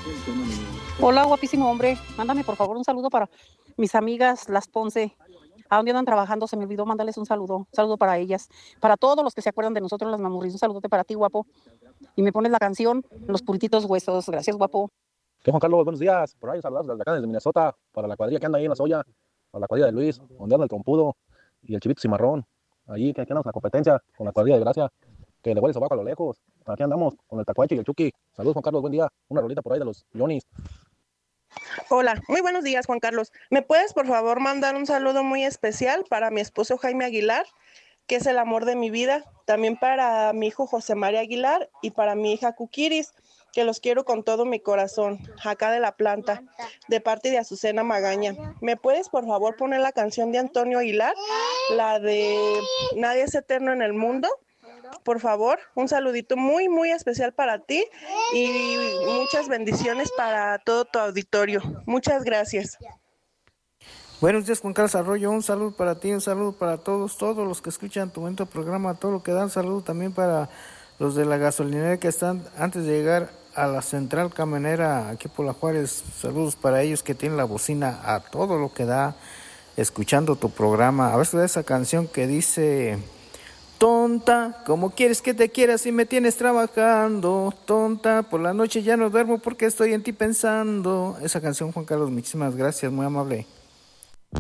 Hola, guapísimo hombre. Mándame por favor un saludo para mis amigas, las Ponce. ¿A dónde andan trabajando? Se me olvidó mandarles un saludo. Un saludo para ellas. Para todos los que se acuerdan de nosotros, las mamurris. Un saludote para ti, guapo. Y me pones la canción Los Purititos Huesos. Gracias, guapo. ¿Qué, Juan Carlos? Buenos días. Por ahí saludos desde acá, desde Minnesota, para la cuadrilla que anda ahí en la soya, para la cuadrilla de Luis, donde anda el trompudo y el chivito cimarrón. Allí que aquí andamos en la competencia con la cuadrilla de Gracia, que le huele sobaco a lo lejos. Aquí andamos con el tacuache y el chucky. Saludos, Juan Carlos, buen día. Una rolita por ahí de los Yonis. Hola, muy buenos días, Juan Carlos. ¿Me puedes, por favor, mandar un saludo muy especial para mi esposo Jaime Aguilar, que es el amor de mi vida? También para mi hijo José María Aguilar y para mi hija Cuquiris, que los quiero con todo mi corazón, acá de la planta, de parte de Azucena Magaña. ¿Me puedes, por favor, poner la canción de Antonio Aguilar, la de Nadie es eterno en el mundo? Por favor, un saludito muy, muy especial para ti y muchas bendiciones para todo tu auditorio. Muchas gracias. Buenos días, Juan Carlos Arroyo. Un saludo para ti, un saludo para todos los que escuchan tu momento programa, todo lo que dan. Saludo también para los de la gasolinera que están antes de llegar a la central camionera aquí por la Juárez. Saludos para ellos que tienen la bocina a todo lo que da, escuchando tu programa. A ver si da esa canción que dice: tonta, ¿cómo quieres que te quiera si me tienes trabajando? Tonta, por la noche ya no duermo porque estoy en ti pensando. Esa canción, Juan Carlos, muchísimas gracias, muy amable.